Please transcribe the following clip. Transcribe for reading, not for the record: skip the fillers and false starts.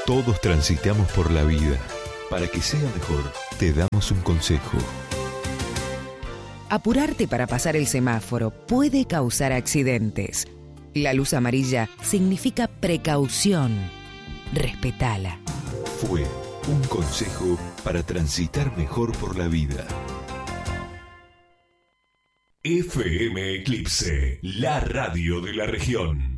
Todos transitamos por la vida. Para que sea mejor, te damos un consejo. Apurarte para pasar el semáforo puede causar accidentes. La luz amarilla significa precaución. Respetala. Fue un consejo para transitar mejor por la vida. FM Eclipse, la radio de la región.